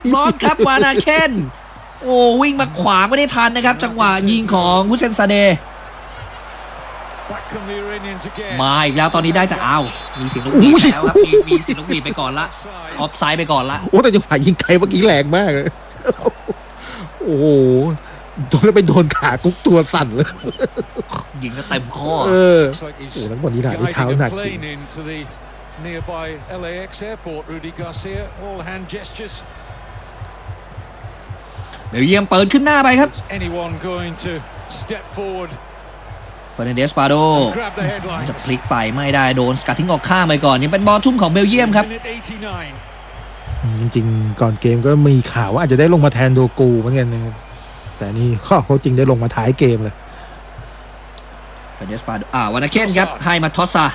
บล็อกครับวานาเคนโอ้วิ่งมาขวางไม่ได้ทันนะครับจังหวะยิงของฮุเซนซาเดมาอีกแล้วตอนนี้ได้จากมีเสียงนกหวีดแล้วครับมีเสียงนกหวีดไปก่อนละออฟไซด์ไปก่อนละโอ้แต่จังหวะยิงไกลเมื่อกี้แรงมากเลยโอ้โหโดนไปโดนขากุ๊กตัวสั่นเลยยิงก็เต็มข้อโอ้ทั้งหมดนี้หนักที่เท้าหนักจริง nearby LAX airport Rudy Garcia all hand gestures เบลเยียมเปิดขึ้นหน้าไปครับ anyone going to step forward เฟอร์นันเดสปาโดจะพลิกไปไม่ได้โดนสกัดทิ้งออกข้างไปก่อนยังเป็นบอลทุ่มของเบลเยียมครับจริงๆก่อนเกมก็มีข่าวว่าอาจจะได้ลงมาแทนโดกูเหมือนกันนะครับแต่นี่เขาจริงได้ลงมาท้ายเกมเลยเฟอร์นันเดสปาโดวานาเคนครับให้มาทอสซา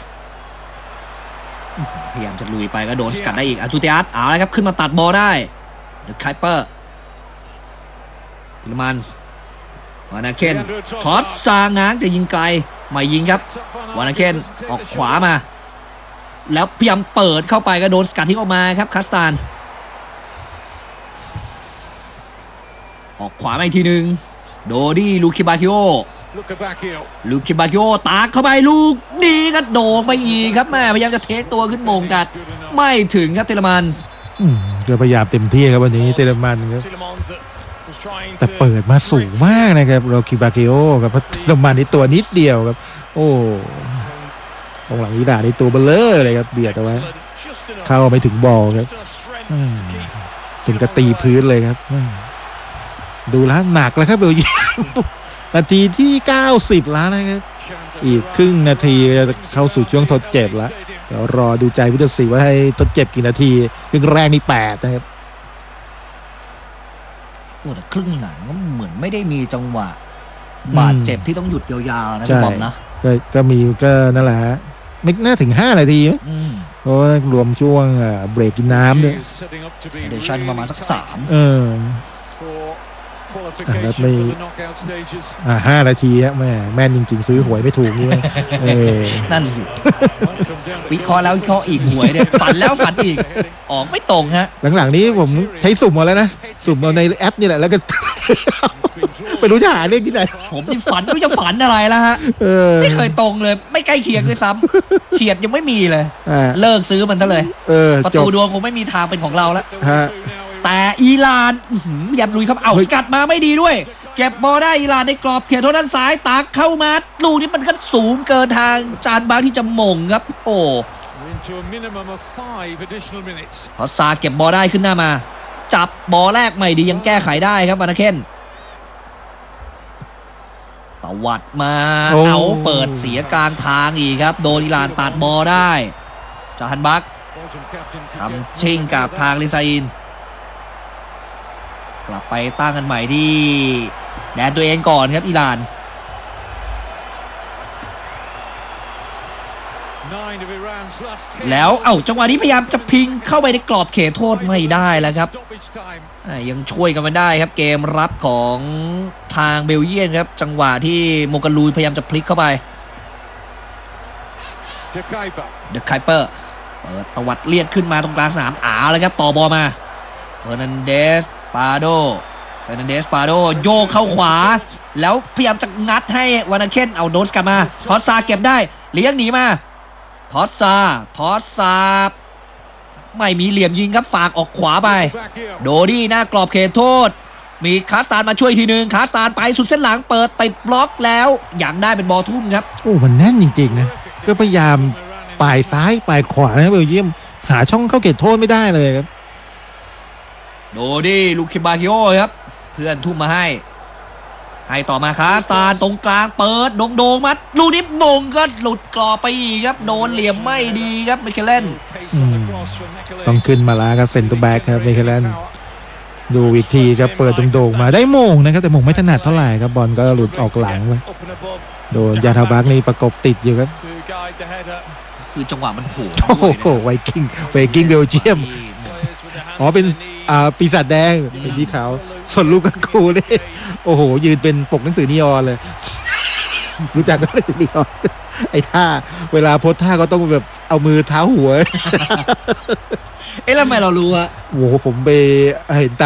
พยายามจะลุยไปก็โดนสกัดได้อีกอาตูเตียสเอาละครับขึ้นมาตัดบอลได้เดอะไคเปอร์ทิลมันส์วานาเคนทอสซาง้างจะยิงไกลไม่ยิงครับวานาเคนออกขวามาแล้วพยายามเปิดเข้าไปก็โดนสกัดทิ้งออกมาครับคาสตานออกขวามาอีกทีหนึ่งโดดี้ลูคิบาคิโอตากเข้าไปลูกดีก็โด่งไปอีกครับแม่พยายามจะเทคตัวขึ้นมงกัดไม่ถึงครับเทเลมันส์ก็พยายามเต็มที่ครับวันนี้เทเลมันครับแต่เปิดมาสูงมากนะครับโรคิบาเกโอครับเพราะเทเลมันนี่ตัวนิดเดียวครับโอ้ตรงหลังอีดาในตัวเบลเลอร์เลยครับเบียดเอาไว้เข้าไม่ถึงบอลครับถึงกระตีพื้นเลยครับดูแล้วหนักแล้วครับเบลเยียมนาทีที่90แล้วนะครับอีกครึ่งนาทีจะเข้าสู่ช่วงทดเจ็บแล้วเดี๋ยวรอดูใจผู้ตัดสินว่าให้ทดเจ็บกี่นาทีครึ่งแรกนี่8นะครับโอ้แต่ครึ่งหลังก็เหมือนไม่ได้มีจังหวะบาดเจ็บที่ต้องหยุดยาวๆนะคุณบอมนะก็มีก็นั่นแหละไม่น่าถึง5นาทีไหมเพราะรวมช่วงเบรกกินน้ำด้วยเดชั่นประมาณสัก3 แล้วไม่5 นาทีฮะแม่นจริงๆซื้อหวยไม่ถูกนี่นั่นสิวิเคราะห์แล้ววิเคราะห์อีกหวยเนี่ยฝันแล้วฝันอีกออกไม่ตรงฮะหลังๆนี้ผมใช้สุ่มมาแล้วนะสุ่มเอาในแอปนี่แหละแล้วก็ไม่รู้จะหาเลขที่ไหนผมนี่ฝันไม่รู้จะฝันอะไรแล้วฮะไม่เคยตรงเลยไม่ใกล้เคียงด้วยซ้ำเฉียดยังไม่มีเลยเลิกซื้อมันซะเลยประตูดวงคงไม่มีทางเป็นของเราแล้วแต่อิหร่านพยายามลุยครับเอาสกัดมาไม่ดีด้วยเก็บบอลได้อิหร่านในกรอบเขตโทษด้านซ้ายตักเข้ามาลูกนี้มันก็สูงเกินทางจานบางที่จะหม่งครับโอ้ทอสซาเก็บบอลได้ขึ้นหน้ามาจับบอลแรกไม่ดียังแก้ไขได้ครับวานาเคนตวัดมาเอาเปิดเสียกลางทางอีกครับโดนอิหร่านตัดบอลได้จาฮันบักทำชิงกับทางลิซาอินกลับไปตั้งกันใหม่ที่แดนตัวเองก่อนครับอิหร่านแล้วจังหวะนี้พยายามจะพิงเข้าไปในกรอบเขตโทษไม่ได้แล้วครับยังช่วยกันมาได้ครับเกมรับของทางเบลเยียมครับจังหวะที่โมกาลูพยายามจะพลิกเข้าไปเดอะไคเปอร์เปิดตวัดเลียดขึ้นมาตรงกลางสนามแล้วครับต่อบอลมาเฟอร์นันเดสปาโดโยกเข้าขวาแล้วพยายามจะงัดให้วานาเคนเอาโดนสกัดมาทอสซาเก็บได้เลี้ยงหนีมาทอสซาไม่มีเหลี่ยมยิงครับฝากออกขวาไปโดดี้หน้ากรอบเขตโทษมีคาสตานมาช่วยทีนึงคาสตานไปสุดเส้นหลังเปิดติดบล็อกแล้วอย่างได้เป็นบอลทุ่มครับโอ้มันแน่นจริงๆนะก็พยายามปลายซ้ายปลายขวานะเบลเยียมหาช่องเข้าเขตโทษไม่ได้เลยครับโดดี้ลูคิบาคิโอครับเพื่อนทุ่มมาให้ต่อมาคาสตานตรงกลางเปิดโด่งมัดลูกนี้มงก็หลุดกรอบไปอีกครับโดนเหลี่ยมไม่ดีครับมิเคเลนต้องขึ้นมาแล้วครับเซนเตอร์แบ็กครับมิเคเลนดูอีกทีครับเปิดโด่งมาได้มงนะครับแต่มงไม่ถนัดเท่าไหร่ครับบอลก็หลุดออกหลังไปโดนยาทาบักนี่ประกบติดอยู่ครับคือจังหวะมันโหดโอ้โหไวกิ้งเบลเยียมเป็นปีศาจแดงเป็นพี่ขาวส่วนลูกกักูเลยโอ้โหยืนเป็นปกหนังสือนีออนเลยรู้จักก็หนังสือนีออนไอ้ท่าเวลาโพสท่าก็ต้องแบบเอามือเท้าหัวเอ๊ะแล้วทำไมเรารู้อะโอ้โหผมไปเห็น